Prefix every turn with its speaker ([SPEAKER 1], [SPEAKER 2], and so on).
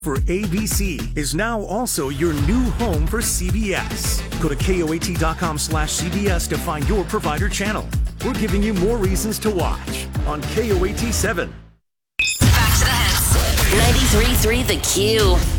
[SPEAKER 1] for ABC is now also your new home for CBS. Go to KOAT.com/CBS to find your provider channel. We're giving you more reasons to watch on KOAT 7.
[SPEAKER 2] Back to the hits. 93.3 The Q.